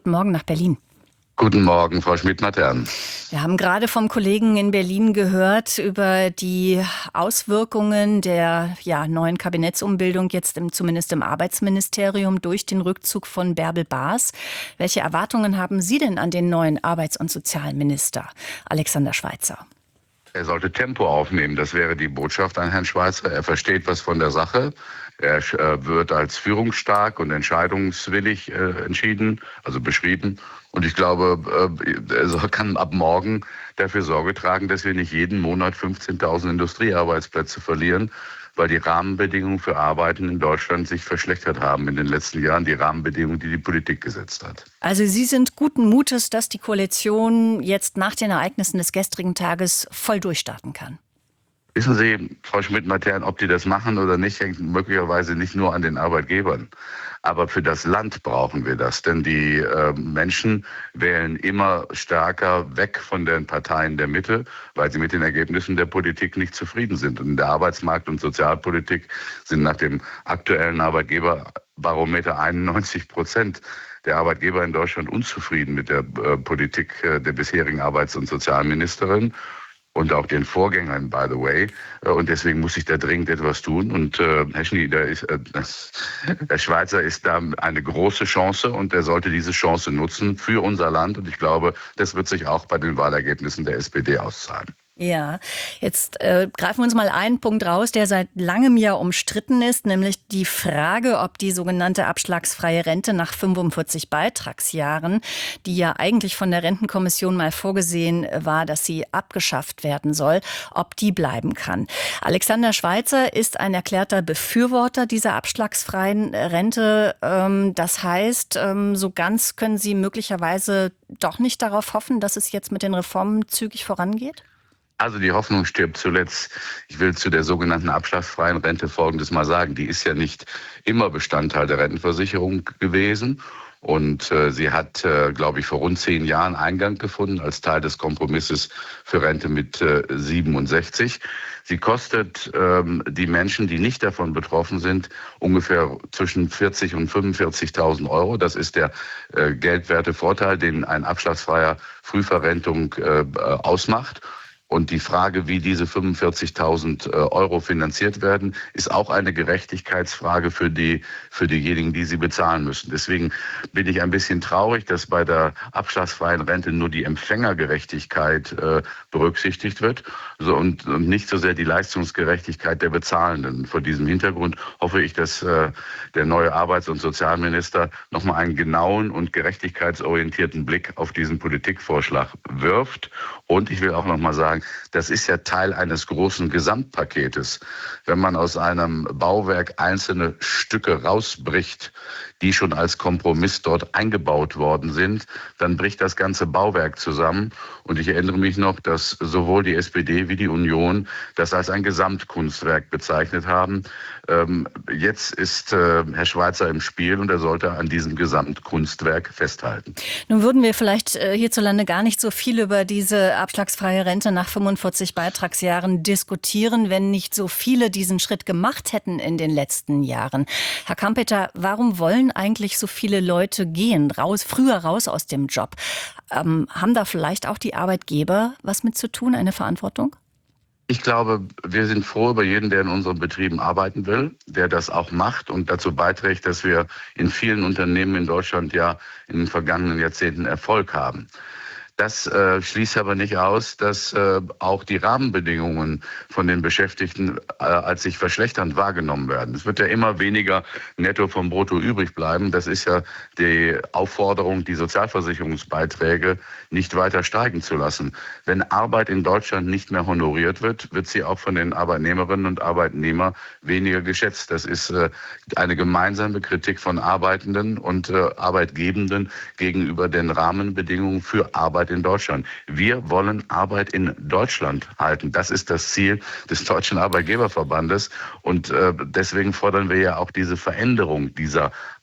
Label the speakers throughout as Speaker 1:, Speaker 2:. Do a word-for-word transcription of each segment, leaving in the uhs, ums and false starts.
Speaker 1: guten Morgen nach Berlin.
Speaker 2: Guten Morgen, Frau Schmidt-Matern.
Speaker 1: Wir haben gerade vom Kollegen in Berlin gehört über die Auswirkungen der ja, neuen Kabinettsumbildung, jetzt im, zumindest im Arbeitsministerium, durch den Rückzug von Bärbel Baas. Welche Erwartungen haben Sie denn an den neuen Arbeits- und Sozialminister, Alexander Schweitzer?
Speaker 2: Er sollte Tempo aufnehmen, das wäre die Botschaft an Herrn Schweitzer. Er versteht was von der Sache. Er äh, wird als führungsstark und entscheidungswillig äh, entschieden, also beschrieben. Und ich glaube, äh, er kann ab morgen dafür Sorge tragen, dass wir nicht jeden Monat fünfzehntausend Industriearbeitsplätze verlieren, weil die Rahmenbedingungen für Arbeiten in Deutschland sich verschlechtert haben in den letzten Jahren, die Rahmenbedingungen, die die Politik gesetzt hat.
Speaker 1: Also Sie sind guten Mutes, dass die Koalition jetzt nach den Ereignissen des gestrigen Tages voll durchstarten kann.
Speaker 2: Wissen Sie, Frau Schmidt-Matern, ob die das machen oder nicht, hängt möglicherweise nicht nur an den Arbeitgebern. Aber für das Land brauchen wir das, denn die äh, Menschen wählen immer stärker weg von den Parteien der Mitte, weil sie mit den Ergebnissen der Politik nicht zufrieden sind. Und in der Arbeitsmarkt- und Sozialpolitik sind nach dem aktuellen Arbeitgeberbarometer einundneunzig Prozent der Arbeitgeber in Deutschland unzufrieden mit der äh, Politik äh, der bisherigen Arbeits- und Sozialministerin. Und auch den Vorgängern, by the way. Und deswegen muss sich da dringend etwas tun. Und äh, Herr Schnieder ist, äh, das, Herr Schweitzer ist da eine große Chance und er sollte diese Chance nutzen für unser Land. Und ich glaube, das wird sich auch bei den Wahlergebnissen der S P D auszahlen.
Speaker 1: Ja, jetzt äh, greifen wir uns mal einen Punkt raus, der seit langem ja umstritten ist, nämlich die Frage, ob die sogenannte abschlagsfreie Rente nach fünfundvierzig Beitragsjahren, die ja eigentlich von der Rentenkommission mal vorgesehen war, dass sie abgeschafft werden soll, ob die bleiben kann. Alexander Schweitzer ist ein erklärter Befürworter dieser abschlagsfreien Rente. Ähm, das heißt, ähm, so ganz können Sie möglicherweise doch nicht darauf hoffen, dass es jetzt mit den Reformen zügig vorangeht?
Speaker 2: Also die Hoffnung stirbt zuletzt. Ich will zu der sogenannten abschlagsfreien Rente Folgendes mal sagen. Die ist ja nicht immer Bestandteil der Rentenversicherung gewesen. Und äh, sie hat, äh, glaube ich, vor rund zehn Jahren Eingang gefunden als Teil des Kompromisses für Rente mit äh, siebenundsechzig. Sie kostet ähm, die Menschen, die nicht davon betroffen sind, ungefähr zwischen vierzig und fünfundvierzigtausend Euro. Das ist der äh, geldwerte Vorteil, den ein abschlagsfreier Frühverrentung äh, ausmacht. Und die Frage, wie diese fünfundvierzigtausend Euro finanziert werden, ist auch eine Gerechtigkeitsfrage für die, für diejenigen, die sie bezahlen müssen. Deswegen bin ich ein bisschen traurig, dass bei der abschlagsfreien Rente nur die Empfängergerechtigkeit äh, berücksichtigt wird so, und, und nicht so sehr die Leistungsgerechtigkeit der Bezahlenden. Vor diesem Hintergrund hoffe ich, dass äh, der neue Arbeits- und Sozialminister nochmal einen genauen und gerechtigkeitsorientierten Blick auf diesen Politikvorschlag wirft. Und ich will auch nochmal sagen, das ist ja Teil eines großen Gesamtpaketes. Wenn man aus einem Bauwerk einzelne Stücke rausbricht, die schon als Kompromiss dort eingebaut worden sind, dann bricht das ganze Bauwerk zusammen. Und ich erinnere mich noch, dass sowohl die S P D wie die Union das als ein Gesamtkunstwerk bezeichnet haben. Ähm, jetzt ist äh, Herr Schweitzer im Spiel und er sollte an diesem Gesamtkunstwerk festhalten.
Speaker 1: Nun würden wir vielleicht äh, hierzulande gar nicht so viel über diese abschlagsfreie Rente nach fünfundvierzig Beitragsjahren diskutieren, wenn nicht so viele diesen Schritt gemacht hätten in den letzten Jahren. Herr Kampeter, warum wollen eigentlich so viele Leute gehen, raus, früher raus aus dem Job? Ähm, haben da vielleicht auch die Arbeitgeber was mit zu tun, eine Verantwortung?
Speaker 2: Ich glaube, wir sind froh über jeden, der in unseren Betrieben arbeiten will, der das auch macht und dazu beiträgt, dass wir in vielen Unternehmen in Deutschland ja in den vergangenen Jahrzehnten Erfolg haben. Das äh, schließt aber nicht aus, dass äh, auch die Rahmenbedingungen von den Beschäftigten äh, als sich verschlechternd wahrgenommen werden. Es wird ja immer weniger netto vom Brutto übrig bleiben. Das ist ja die Aufforderung, die Sozialversicherungsbeiträge nicht weiter steigen zu lassen. Wenn Arbeit in Deutschland nicht mehr honoriert wird, wird sie auch von den Arbeitnehmerinnen und Arbeitnehmern weniger geschätzt. Das ist äh, eine gemeinsame Kritik von Arbeitenden und äh, Arbeitgebenden gegenüber den Rahmenbedingungen für Arbeit in Deutschland. Wir wollen Arbeit in Deutschland halten. Das ist das Ziel des Deutschen Arbeitgeberverbandes. Und äh, deswegen fordern wir ja auch diese Veränderung dieser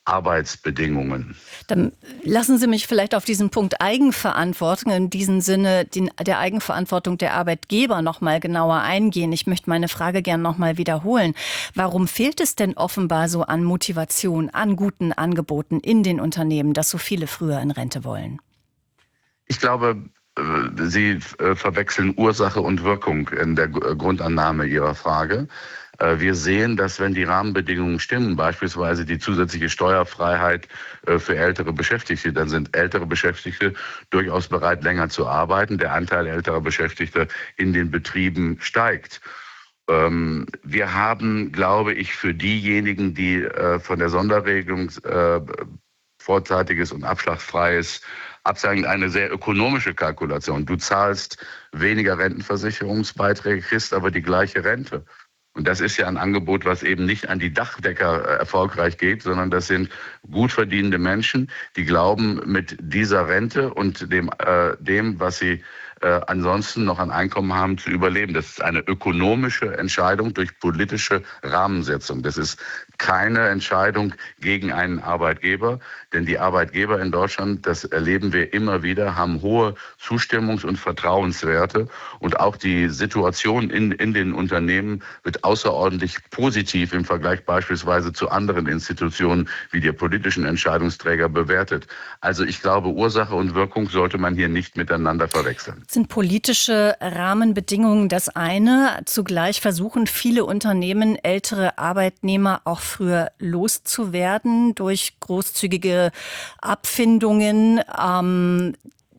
Speaker 2: Arbeitsbedingungen.
Speaker 1: Dann lassen Sie mich vielleicht auf diesen Punkt Eigenverantwortung, in diesem Sinne den, der Eigenverantwortung der Arbeitgeber noch mal genauer eingehen. Ich möchte meine Frage gern noch mal wiederholen. Warum fehlt es denn offenbar so an Motivation, an guten Angeboten in den Unternehmen, dass so viele früher in Rente wollen?
Speaker 2: Ich glaube, Sie verwechseln Ursache und Wirkung in der Grundannahme Ihrer Frage. Wir sehen, dass wenn die Rahmenbedingungen stimmen, beispielsweise die zusätzliche Steuerfreiheit für ältere Beschäftigte, dann sind ältere Beschäftigte durchaus bereit, länger zu arbeiten. Der Anteil älterer Beschäftigter in den Betrieben steigt. Wir haben, glaube ich, für diejenigen, die von der Sonderregelung vorzeitiges und abschlagsfreies absagen, eine sehr ökonomische Kalkulation. Du zahlst weniger Rentenversicherungsbeiträge, kriegst aber die gleiche Rente. Und das ist ja ein Angebot, was eben nicht an die Dachdecker erfolgreich geht, sondern das sind gut verdienende Menschen, die glauben, mit dieser Rente und dem, äh, dem was sie äh, ansonsten noch an Einkommen haben, zu überleben. Das ist eine ökonomische Entscheidung durch politische Rahmensetzung. Das ist keine Entscheidung gegen einen Arbeitgeber, denn die Arbeitgeber in Deutschland, das erleben wir immer wieder, haben hohe Zustimmungs- und Vertrauenswerte, und auch die Situation in, in den Unternehmen wird außerordentlich positiv im Vergleich beispielsweise zu anderen Institutionen wie der politischen Entscheidungsträger bewertet. Also ich glaube, Ursache und Wirkung sollte man hier nicht miteinander verwechseln.
Speaker 1: Sind politische Rahmenbedingungen das eine? Zugleich versuchen viele Unternehmen, ältere Arbeitnehmer auch früher loszuwerden durch großzügige Abfindungen. Ähm,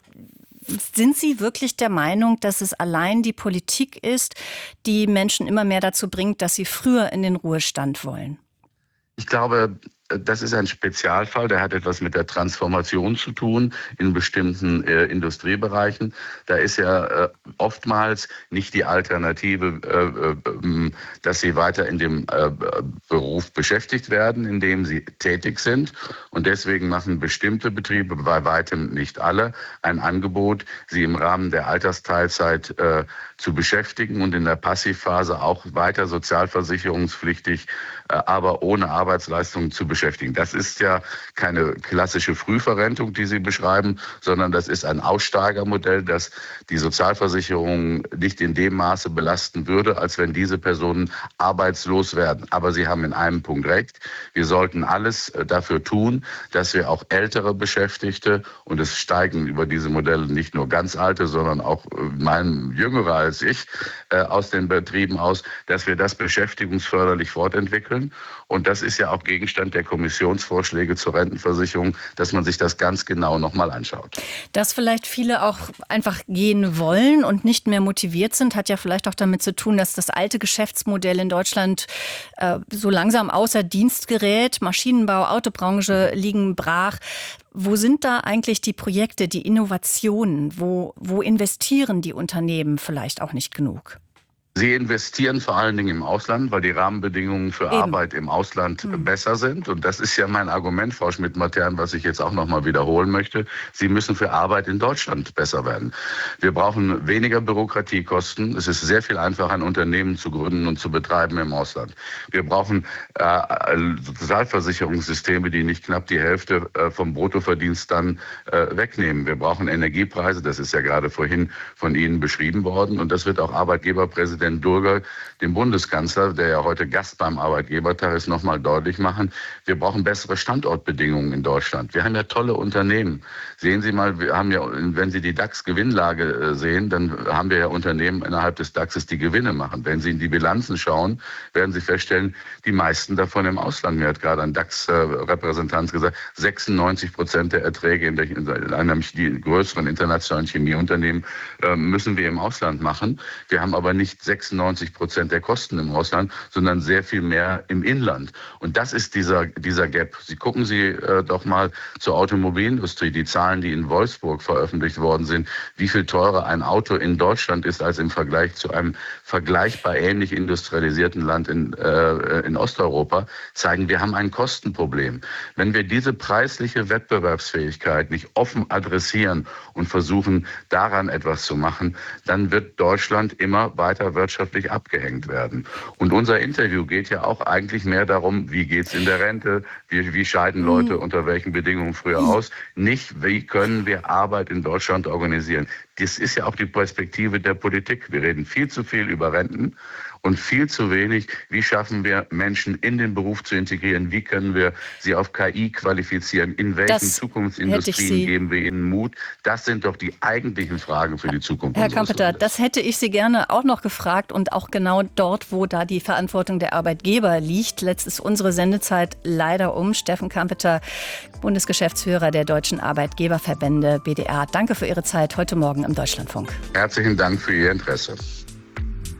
Speaker 1: sind Sie wirklich der Meinung, dass es allein die Politik ist, die Menschen immer mehr dazu bringt, dass sie früher in den Ruhestand wollen?
Speaker 2: Ich glaube, das ist ein Spezialfall, der hat etwas mit der Transformation zu tun in bestimmten äh, Industriebereichen. Da ist ja äh, oftmals nicht die Alternative, äh, äh, dass sie weiter in dem äh, Beruf beschäftigt werden, in dem sie tätig sind. Und deswegen machen bestimmte Betriebe, bei weitem nicht alle, ein Angebot, sie im Rahmen der Altersteilzeit äh, zu beschäftigen und in der Passivphase auch weiter sozialversicherungspflichtig, äh, aber ohne Arbeitsleistung zu beschäftigen. Das ist ja keine klassische Frühverrentung, die Sie beschreiben, sondern das ist ein Aussteigermodell, das die Sozialversicherung nicht in dem Maße belasten würde, als wenn diese Personen arbeitslos werden. Aber Sie haben in einem Punkt recht. Wir sollten alles dafür tun, dass wir auch ältere Beschäftigte, und es steigen über diese Modelle nicht nur ganz alte, sondern auch mein Jüngere als ich, aus den Betrieben aus, dass wir das beschäftigungsförderlich fortentwickeln. Und das ist ja auch Gegenstand der Kommissionsvorschläge zur Rentenversicherung, dass man sich das ganz genau nochmal anschaut.
Speaker 1: Dass vielleicht viele auch einfach gehen wollen und nicht mehr motiviert sind, hat ja vielleicht auch damit zu tun, dass das alte Geschäftsmodell in Deutschland äh, so langsam außer Dienst gerät. Maschinenbau, Autobranche liegen brach. Wo sind da eigentlich die Projekte, die Innovationen? Wo, wo investieren die Unternehmen vielleicht auch nicht genug?
Speaker 2: Sie investieren vor allen Dingen im Ausland, weil die Rahmenbedingungen für Eben. Arbeit im Ausland hm. besser sind. Und das ist ja mein Argument, Frau Schmidt-Matern, was ich jetzt auch noch mal wiederholen möchte. Sie müssen für Arbeit in Deutschland besser werden. Wir brauchen weniger Bürokratiekosten. Es ist sehr viel einfacher, ein Unternehmen zu gründen und zu betreiben im Ausland. Wir brauchen äh, Sozialversicherungssysteme, die nicht knapp die Hälfte äh, vom Bruttoverdienst dann äh, wegnehmen. Wir brauchen Energiepreise. Das ist ja gerade vorhin von Ihnen beschrieben worden. Und das wird auch Arbeitgeberpräsident Durger, dem Bundeskanzler, der ja heute Gast beim Arbeitgebertag ist, noch mal deutlich machen. Wir brauchen bessere Standortbedingungen in Deutschland. Wir haben ja tolle Unternehmen. Sehen Sie mal, wir haben ja, wenn Sie die DAX-Gewinnlage sehen, dann haben wir ja Unternehmen innerhalb des DAXes, die Gewinne machen. Wenn Sie in die Bilanzen schauen, werden Sie feststellen, die meisten davon im Ausland. Mir hat gerade ein DAX-Repräsentant gesagt, sechsundneunzig Prozent der Erträge in, der, in einem größeren internationalen Chemieunternehmen äh, müssen wir im Ausland machen. Wir haben aber nicht sechsundneunzig Prozent der Kosten im Ausland, sondern sehr viel mehr im Inland. Und das ist dieser, dieser Gap. Sie gucken Sie äh, doch mal zur Automobilindustrie, die Zahlen, die in Wolfsburg veröffentlicht worden sind, wie viel teurer ein Auto in Deutschland ist als im Vergleich zu einem vergleichbar ähnlich industrialisierten Land in, äh, in Osteuropa, zeigen, wir haben ein Kostenproblem. Wenn wir diese preisliche Wettbewerbsfähigkeit nicht offen adressieren und versuchen, daran etwas zu machen, dann wird Deutschland immer weiter wirtschaftlich abgehängt werden. Und unser Interview geht ja auch eigentlich mehr darum, wie geht's in der Rente, wie, wie scheiden Leute unter welchen Bedingungen früher aus, nicht wie können wir Arbeit in Deutschland organisieren. Das ist ja auch die Perspektive der Politik. Wir reden viel zu viel über Renten und viel zu wenig, wie schaffen wir Menschen in den Beruf zu integrieren, wie können wir sie auf K I qualifizieren, in welchen
Speaker 1: Das
Speaker 2: Zukunftsindustrien geben wir ihnen Mut. Das sind doch die eigentlichen Fragen für die Zukunft.
Speaker 1: Herr Kampeter, das hätte ich Sie gerne auch noch gefragt und auch genau dort, wo da die Verantwortung der Arbeitgeber liegt. Letzt ist unsere Sendezeit leider um. Steffen Kampeter, Bundesgeschäftsführer der Deutschen Arbeitgeberverbände B D A. Danke für Ihre Zeit heute Morgen im Deutschlandfunk.
Speaker 2: Herzlichen Dank für Ihr Interesse.